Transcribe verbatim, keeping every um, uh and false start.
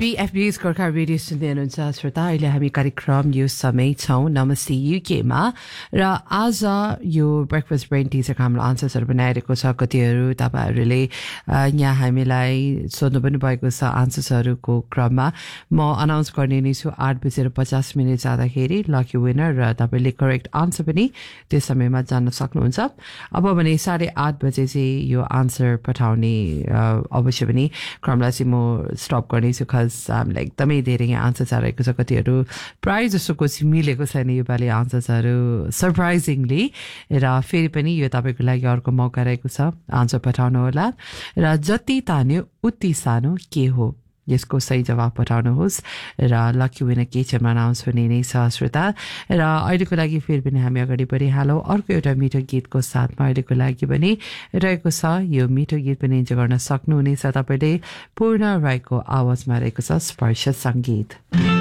पीएफबीएस Gorkha radio सुन्दै हुनुहुन्छ श्रोता अहिले हामी कार्यक्रम यो समय छौँ नमस्ते युकेमा र आज यो ब्रेकफास्ट ब्रेन टिचरको हाम्रो आन्सर्सहरू बनाइरहेको छ कतिहरू तपाईँहरूले यहाँ हामीलाई सोध्नु पनि भएको छ आन्सर्सहरूको क्रममा म अनाउन्स गर्ने नै छु आठ बजेर पचास मिनट जाँदाखेरि लकी विनर र तपाईँले करेक्ट आन्सर पनि त्यस समयमा जान्न सक्नुहुन्छ अब भने साढे आठ बजे चाहिँ यो आन्सर पठाउने अवश्य पनि क्रमलाई चाहिँ म स्टप गर्नेछु खज हामीलाई एकदमै धेरै आन्सर्स आइरहेको छ कतिहरू प्राय जसोको चाहिँ मिलेको छैन योपालि आन्सर्सहरू सरप्राइजिङली र फेरि पनि यो तपाईँको लागि अर्को मौका रहेको छ आन्सर पठाउनु होला र जति तान्यो उति सानो के हो यसको सही जवाब पठाउनुहोस् र लकी विनर के छ अनाउन्स हुने नै छ श्रोता र अहिलेको लागि फेरि पनि हामी अगाडि बढिहालौँ अर्को एउटा मिठो गीतको साथमा अहिलेको लागि पनि रहेको छ यो मिठो गीत पनि इन्जोय गर्न सक्नुहुनेछ तपाईँले पूर्ण राईको आवाजमा रहेको छ स्पर्श सङ्गीत